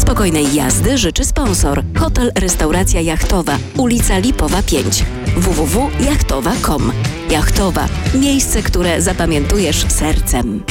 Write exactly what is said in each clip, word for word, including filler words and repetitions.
Spokojnej jazdy życzy sponsor. Hotel Restauracja Jachtowa, ulica Lipowa pięć. w w w kropka jachtowa kropka com. Jachtowa. Miejsce, które zapamiętujesz sercem.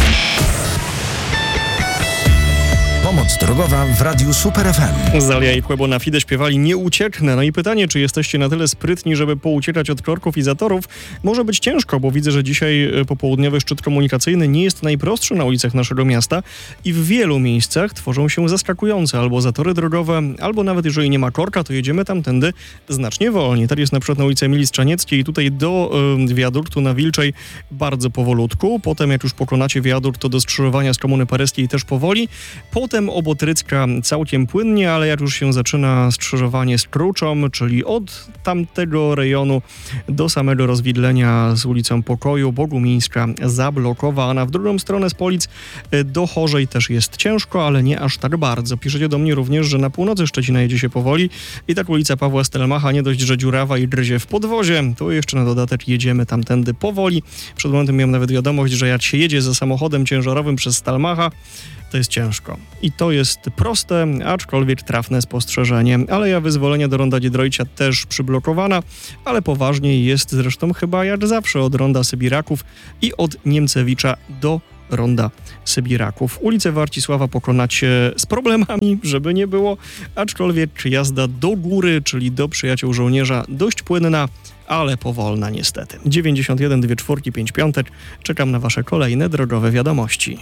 Pomoc drogowa w Radiu Super F M. Zalia i Pueblo na Fide śpiewali Nie ucieknę. No i pytanie, czy jesteście na tyle sprytni, żeby pouciekać od korków i zatorów? Może być ciężko, bo widzę, że dzisiaj popołudniowy szczyt komunikacyjny nie jest najprostszy na ulicach naszego miasta i w wielu miejscach tworzą się zaskakujące albo zatory drogowe, albo nawet jeżeli nie ma korka, to jedziemy tamtędy znacznie wolniej. Tak jest na przykład na ulicy Emilii Strzanieckiej i tutaj do y, wiaduktu na Wilczej bardzo powolutku. Potem jak już pokonacie wiadukt, to do skrzyżowania z Komuny Paryskiej też powoli. Potem Obotrycka całkiem płynnie, ale jak już się zaczyna skrzyżowanie z Kruczą, czyli od tamtego rejonu do samego rozwidlenia z ulicą Pokoju, Bogumińska zablokowana. W drugą stronę z Polic do Chorzej też jest ciężko, ale nie aż tak bardzo. Piszecie do mnie również, że na północy Szczecina jedzie się powoli i tak ulica Pawła Stelmacha nie dość, że dziurawa i gryzie w podwozie, to jeszcze na dodatek jedziemy tamtędy powoli. Przed momentem miałem nawet wiadomość, że jak się jedzie za samochodem ciężarowym przez Stelmacha, to jest ciężko. I to jest proste, aczkolwiek trafne spostrzeżenie. Aleja Wyzwolenia do ronda Giedroycia też przyblokowana, ale poważniej jest zresztą chyba jak zawsze od ronda Sybiraków i od Niemcewicza do ronda Sybiraków. Ulicę Warcisława pokonacie z problemami, żeby nie było, aczkolwiek jazda do góry, czyli do Przyjaciół Żołnierza, dość płynna, ale powolna niestety. dziewięćdziesiąt jeden, dwie czwórki, pięć piątek. Czekam na wasze kolejne drogowe wiadomości.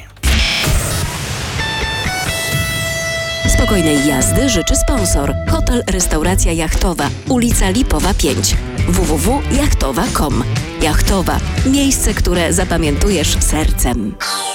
Spokojnej jazdy życzy sponsor. Hotel Restauracja Jachtowa, ulica Lipowa pięć. w w w kropka jachtowa kropka com. Jachtowa. Miejsce, które zapamiętujesz sercem.